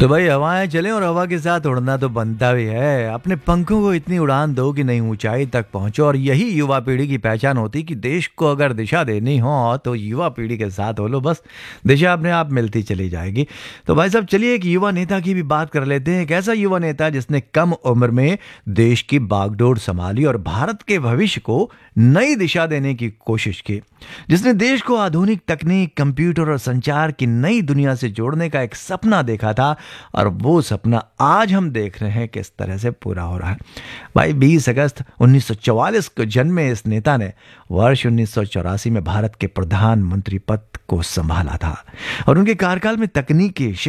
तो भाई हवाएं चलें और हवा के साथ उड़ना तो बनता भी है। अपने पंखों को इतनी उड़ान दो कि नई ऊंचाई तक पहुंचो। और यही युवा पीढ़ी की पहचान होती कि देश को अगर दिशा देनी हो तो युवा पीढ़ी के साथ हो लो, बस दिशा अपने आप मिलती चली जाएगी। तो भाई साहब चलिए एक युवा नेता की भी बात कर लेते हैं। एक ऐसा युवा नेता जिसने कम उम्र में देश की बागडोर संभाली और भारत के भविष्य को नई दिशा देने की कोशिश की, जिसने देश को आधुनिक तकनीक, कंप्यूटर और संचार की नई दुनिया से जोड़ने का एक सपना देखा था। और वो सपना आज हम देख रहे हैं किस तरह से पूरा हो रहा है। भाई 20 अगस्त 1944 को जन्मे इस नेता ने वर्ष 1984 में भारत के प्रधानमंत्री पद को संभाला था और उनके कार्यकाल में तकनीकी